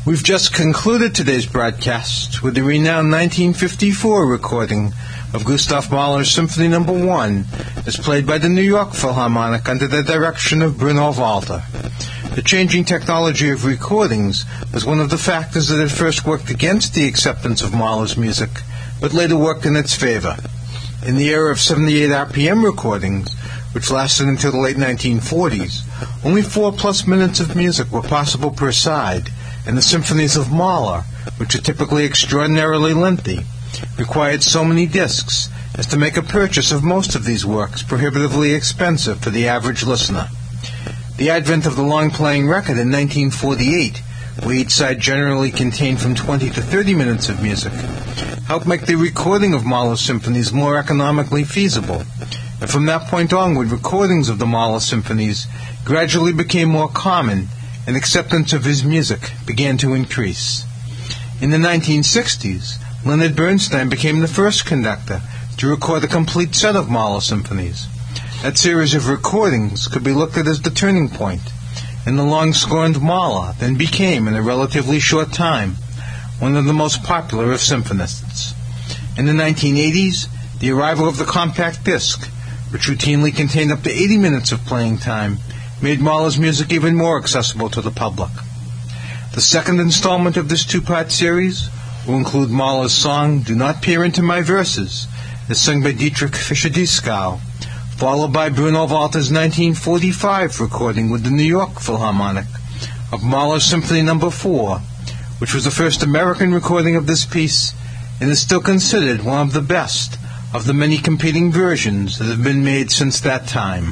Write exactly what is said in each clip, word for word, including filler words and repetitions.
We've just concluded today's broadcast with the renowned nineteen fifty-four recording of Gustav Mahler's Symphony Number One, as played by the New York Philharmonic under the direction of Bruno Walter. The changing technology of recordings was one of the factors that at first worked against the acceptance of Mahler's music, but later worked in its favor. In the era of seventy-eight R P M recordings, which lasted until the late nineteen forties, only four plus minutes of music were possible per side, and the symphonies of Mahler, which are typically extraordinarily lengthy, required so many discs as to make a purchase of most of these works prohibitively expensive for the average listener. The advent of the long-playing record in nineteen forty-eight, where each side generally contained from twenty to thirty minutes of music, helped make the recording of Mahler's symphonies more economically feasible, and from that point onward, recordings of the Mahler symphonies gradually became more common, and acceptance of his music began to increase. In the nineteen sixties, Leonard Bernstein became the first conductor to record a complete set of Mahler symphonies. That series of recordings could be looked at as the turning point, and the long-scorned Mahler then became, in a relatively short time, one of the most popular of symphonists. In the nineteen eighties, the arrival of the compact disc, which routinely contained up to eighty minutes of playing time, made Mahler's music even more accessible to the public. The second installment of this two-part series will include Mahler's song Do Not Peer Into My Verses, as sung by Dietrich Fischer-Dieskau, followed by Bruno Walter's nineteen forty-five recording with the New York Philharmonic of Mahler's Symphony Number Four, which was the first American recording of this piece and is still considered one of the best of the many competing versions that have been made since that time.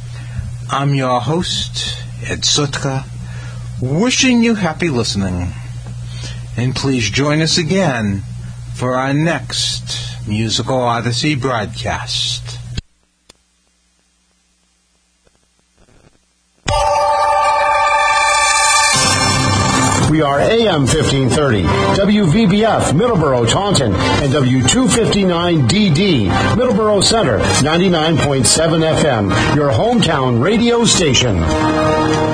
I'm your host, Ed Sutka, wishing you happy listening. And please join us again for our next Musical Odyssey broadcast. We are A M fifteen thirty, W V B F, Middleborough, Taunton, and W two fifty-nine D D, Middleborough Center, ninety-nine point seven F M, your hometown radio station.